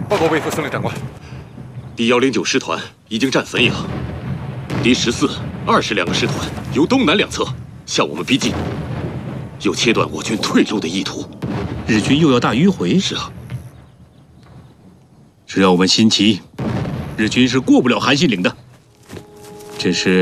报告魏副司令长官， 第109师团已经占汾阳，第14、20两个师团由东南两侧向我们逼近，有切断我军退路的意图。 日军又要大迂回？ 是啊， 只要我们新奇，日军是过不了韩信岭的。只是